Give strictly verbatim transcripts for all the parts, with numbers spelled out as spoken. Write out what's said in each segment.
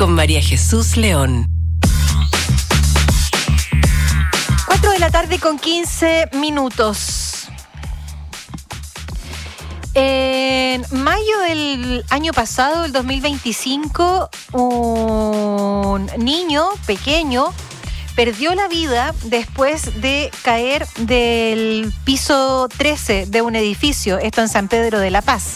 con María Jesús León. cuatro de la tarde con quince minutos. En mayo del año pasado, el dos mil veinticinco, un niño pequeño perdió la vida después de caer del piso trece de un edificio, esto en San Pedro de la Paz.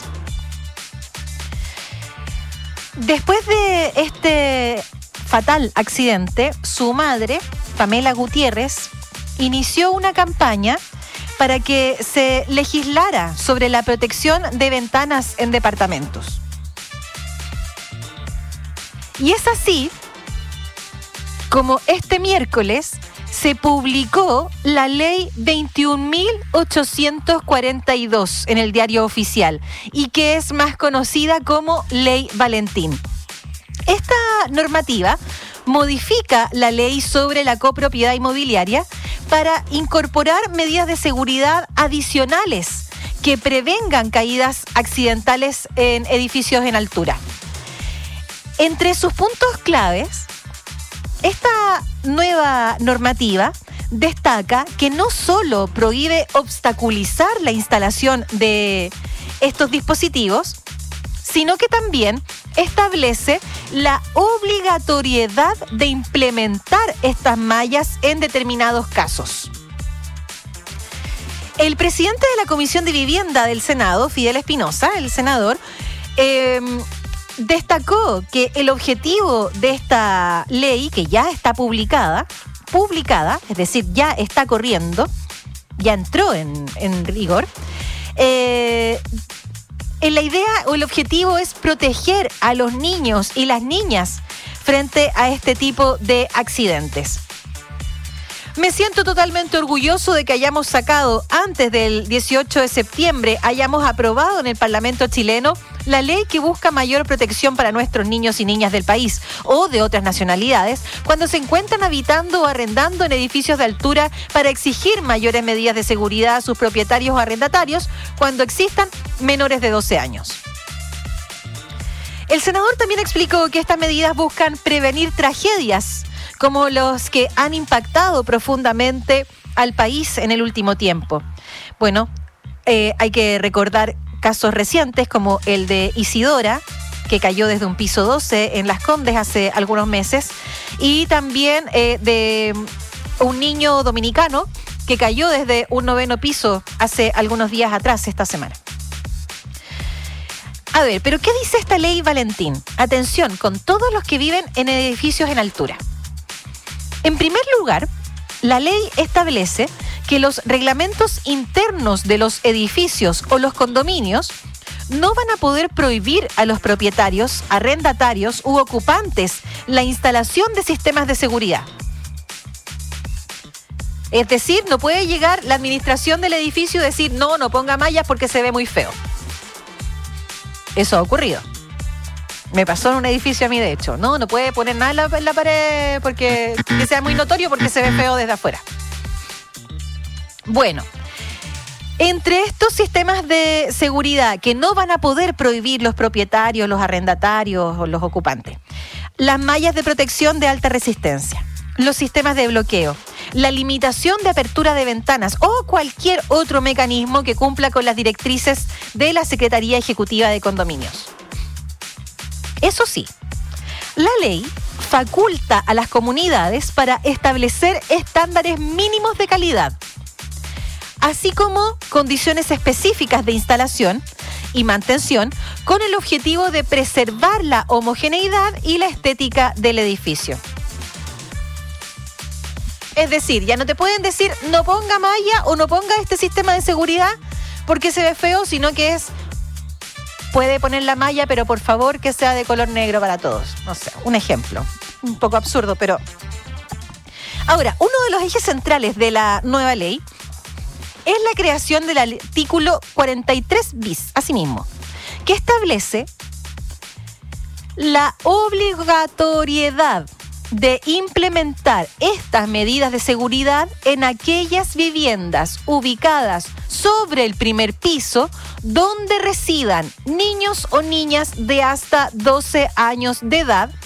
Después de este fatal accidente, su madre, Pamela Gutiérrez, inició una campaña para que se legislara sobre la protección de ventanas en departamentos. Y es así como este miércoles se publicó la ley veintiún mil ochocientos cuarenta y dos en el Diario Oficial y que es más conocida como Ley Valentín. Esta normativa modifica la ley sobre la copropiedad inmobiliaria para incorporar medidas de seguridad adicionales que prevengan caídas accidentales en edificios en altura. Entre sus puntos claves, esta nueva normativa destaca que no solo prohíbe obstaculizar la instalación de estos dispositivos, sino que también establece la obligatoriedad de implementar estas mallas en determinados casos. El presidente de la Comisión de Vivienda del Senado, Fidel Espinosa, el senador, eh, destacó que el objetivo de esta ley, que ya está publicada, publicada, es decir, ya está corriendo, ya entró en, en rigor, eh, la idea o el objetivo es proteger a los niños y las niñas frente a este tipo de accidentes. Me siento totalmente orgulloso de que hayamos sacado antes del dieciocho de septiembre, hayamos aprobado en el Parlamento chileno la ley que busca mayor protección para nuestros niños y niñas del país o de otras nacionalidades cuando se encuentran habitando o arrendando en edificios de altura para exigir mayores medidas de seguridad a sus propietarios o arrendatarios cuando existan menores de doce años. El senador también explicó que estas medidas buscan prevenir tragedias como los que han impactado profundamente al país en el último tiempo. Bueno, eh, hay que recordar casos recientes como el de Isidora, que cayó desde un piso doce en Las Condes hace algunos meses, y también eh, de un niño dominicano que cayó desde un noveno piso hace algunos días atrás, esta semana. A ver, ¿pero qué dice esta ley Valentín? Atención, con todos los que viven en edificios en altura. En primer lugar, la ley establece que los reglamentos internos de los edificios o los condominios no van a poder prohibir a los propietarios, arrendatarios u ocupantes la instalación de sistemas de seguridad. Es decir, no puede llegar la administración del edificio y decir, no, no ponga mallas porque se ve muy feo. Eso ha ocurrido. Me pasó en un edificio a mí, de hecho. No, no puede poner nada en la, en la pared porque que sea muy notorio porque se ve feo desde afuera. Bueno, entre estos sistemas de seguridad que no van a poder prohibir los propietarios, los arrendatarios o los ocupantes, las mallas de protección de alta resistencia, los sistemas de bloqueo, la limitación de apertura de ventanas o cualquier otro mecanismo que cumpla con las directrices de la Secretaría Ejecutiva de Condominios. Eso sí, la ley faculta a las comunidades para establecer estándares mínimos de calidad, así como condiciones específicas de instalación y mantención con el objetivo de preservar la homogeneidad y la estética del edificio. Es decir, ya no te pueden decir no ponga malla o no ponga este sistema de seguridad porque se ve feo, sino que es puede poner la malla, pero por favor que sea de color negro para todos. No sé, un ejemplo. Un poco absurdo, pero... Ahora, uno de los ejes centrales de la nueva ley es la creación del artículo cuarenta y tres bis, asimismo, que establece la obligatoriedad de implementar estas medidas de seguridad en aquellas viviendas ubicadas sobre el primer piso donde residan niños o niñas de hasta doce años de edad